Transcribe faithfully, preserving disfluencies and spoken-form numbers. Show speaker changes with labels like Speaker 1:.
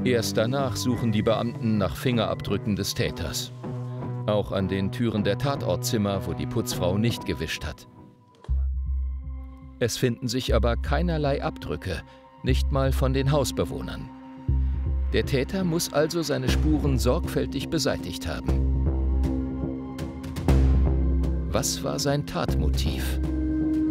Speaker 1: Erst danach suchen die Beamten nach Fingerabdrücken des Täters. Auch an den Türen der Tatortzimmer, wo die Putzfrau nicht gewischt hat. Es finden sich aber keinerlei Abdrücke, nicht mal von den Hausbewohnern. Der Täter muss also seine Spuren sorgfältig beseitigt haben. Was war sein Tatmotiv?